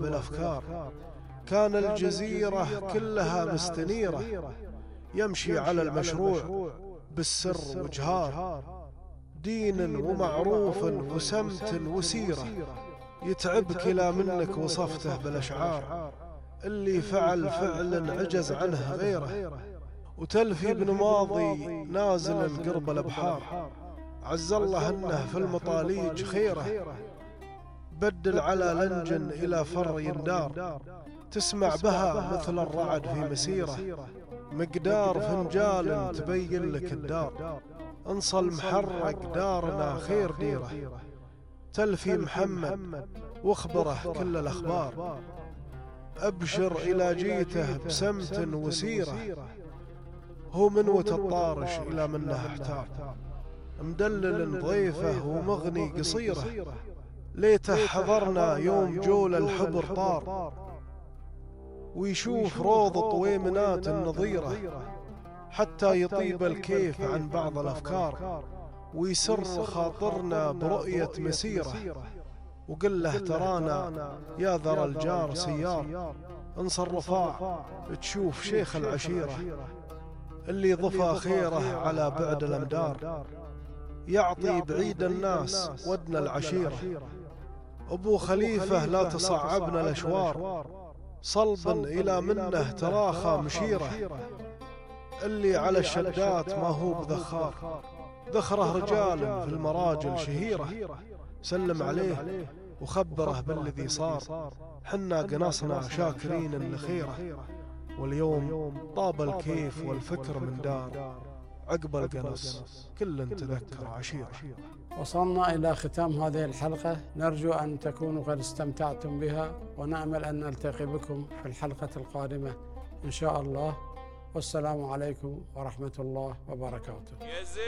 بالأفكار. كان الجزيرة كلها مستنيرة، يمشي على المشروع بالسر وجهار، دين ومعروف وسمت وسيرة، يتعبك لا منك وصفته بالأشعار، اللي فعل فعل عجز عنه غيره، وتلفي بن ماضي نازل قرب الأبحار، عز الله أنه في المطاليج خيره، بدل على لنجن إلى فر يندار، تسمع بها مثل الرعد في مسيرة، مقدار فنجال تبين لك الدار، انصى المحرق دارنا خير ديره، تلفي محمد واخبره كل الأخبار، أبشر إلى جيته بسمت وسيرة، هو منوة الطارش إلى منه احتار، مدلل ضيفه ومغني قصيرة، ليته حضرنا يوم جول الحبر طار، ويشوف روض طويمنات النظيرة، حتى يطيب الكيف عن بعض الأفكار، ويسر خاطرنا برؤية مسيرة، وقل له ترانا يا ذر الجار سيار، انصى الرفاع تشوف شيخ العشيرة، اللي ضفى خيره على بعد الأمدار، يعطي بعيد الناس ودنا العشيرة، أبو خليفة لا تصعبنا الأشوار، صلب إلى منه تراخى مشيرة، اللي على الشدات ما هو بذخار، ذخره رجال في المراجل شهيرة، سلم عليه وخبره بالذي صار، حنا قنصنا شاكرين لخيره، واليوم طاب الكيف والفكر من دار، عقب القنص كل تذكر عشيرة. وصلنا إلى ختام هذه الحلقة، نرجو أن تكونوا قد استمتعتم بها، ونأمل أن نلتقي بكم في الحلقة القادمة إن شاء الله، والسلام عليكم ورحمة الله وبركاته.